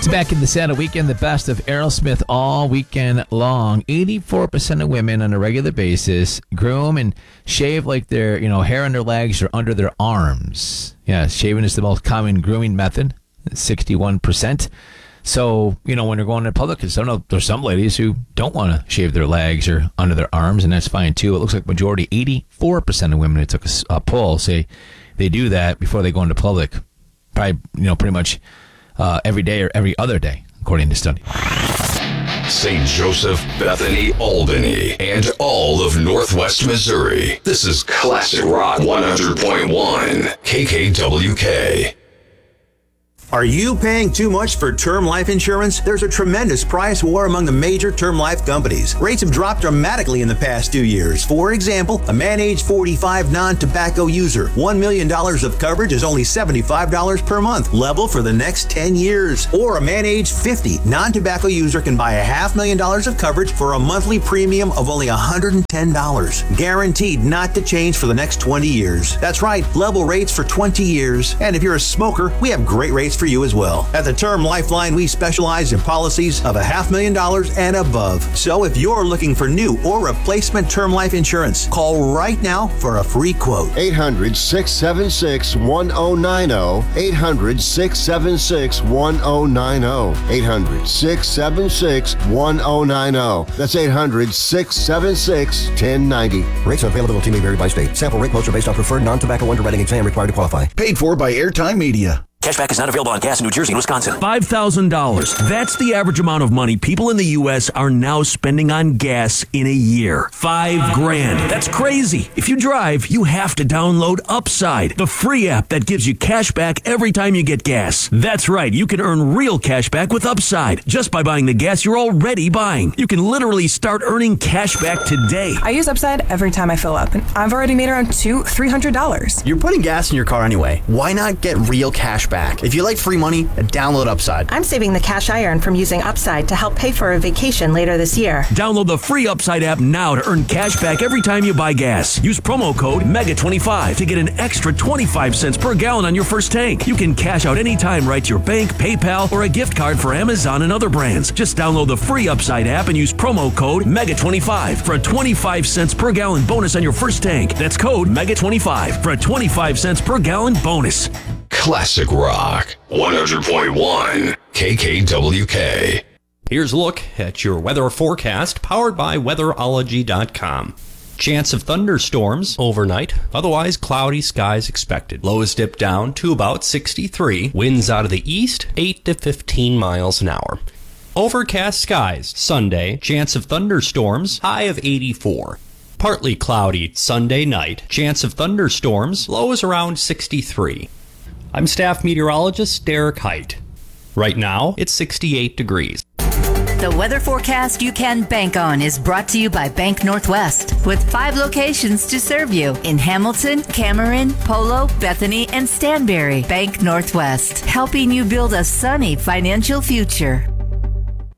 Back in the Santa weekend, the best of Aerosmith all weekend long. 84% of women on a regular basis groom and shave like their, hair on their legs or under their arms. Yeah, shaving is the most common grooming method, 61%. So, when they're going to public, because I know there's some ladies who don't want to shave their legs or under their arms, and that's fine too. It looks like majority, 84% of women who took a poll say they do that before they go into public. Probably, pretty much every day or every other day, according to study. St. Joseph, Bethany, Albany, and all of Northwest Missouri. This is Classic Rock 100.1 KKWK. Are you paying too much for term life insurance? There's a tremendous price war among the major term life companies. Rates have dropped dramatically in the past 2 years. For example, a man age 45 non-tobacco user, $1 million of coverage is only $75 per month, level for the next 10 years. Or a man age 50 non-tobacco user can buy $500,000 of coverage for a monthly premium of only $110. Guaranteed not to change for the next 20 years. That's right, level rates for 20 years. And if you're a smoker, we have great rates for you as well. At the Term Lifeline, we specialize in policies of $500,000 and above. So if you're looking for new or replacement term life insurance, call right now for a free quote. 800-676-1090. 800-676-1090. 800-676-1090. That's 800-676-1090. Rates and availability may vary by state. Sample rate quotes are based on preferred non-tobacco underwriting exam required to qualify. Paid for by Airtime Media. Cashback is not available on gas in New Jersey and Wisconsin. $5,000. That's the average amount of money people in the U.S. are now spending on gas in a year. $5,000. That's crazy. If you drive, you have to download Upside, the free app that gives you cash back every time you get gas. That's right. You can earn real cash back with Upside just by buying the gas you're already buying. You can literally start earning cash back today. I use Upside every time I fill up, and I've already made around $200-$300. You're putting gas in your car anyway. Why not get real cash back? If you like free money, download Upside. I'm saving the cash I earn from using Upside to help pay for a vacation later this year. Download the free Upside app now to earn cash back every time you buy gas. Use promo code MEGA25 to get an extra 25 cents per gallon on your first tank. You can cash out anytime right to your bank, PayPal, or a gift card for Amazon and other brands. Just download the free Upside app and use promo code MEGA25 for a 25 cents per gallon bonus on your first tank. That's code MEGA25 for a 25 cents per gallon bonus. Classic Rock 100.1 KKWK. Here's a look at your weather forecast powered by weatherology.com. Chance of thunderstorms overnight, otherwise cloudy skies expected. Lows dip down to about 63. Winds out of the east, 8 to 15 miles an hour. Overcast skies Sunday, chance of thunderstorms, high of 84. Partly cloudy Sunday night, chance of thunderstorms, lows around 63. I'm staff meteorologist Derek Height. Right now, it's 68 degrees. The weather forecast you can bank on is brought to you by Bank Northwest, with 5 locations to serve you in Hamilton, Cameron, Polo, Bethany, and Stanberry. Bank Northwest, helping you build a sunny financial future.